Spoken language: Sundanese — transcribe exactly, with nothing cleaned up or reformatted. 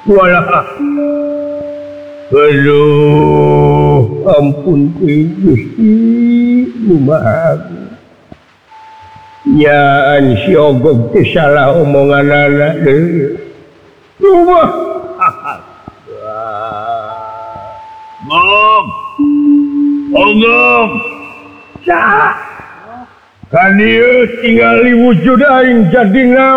Walah. Aduh, ampun Gusti, numaha. Nyaan si Ogog teh salah omonganana deui. Rumah. Gog. Ogog. Sa. Kan ieu tinggal wujud aing jadi